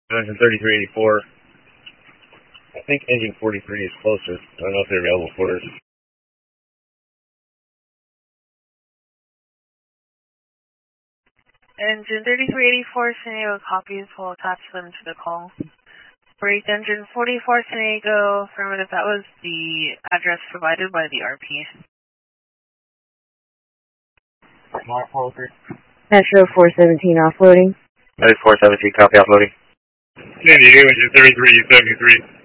Engine 3384. I think engine 43 is closer. I don't know if they're available for us. Engine 3384 San Diego copies. We'll attach them to the call. Break engine 44 San Diego. Affirmative. That was the address provided by the RP. Metro 417 offloading. Metro 417, copy offloading. San Diego, engine 3373.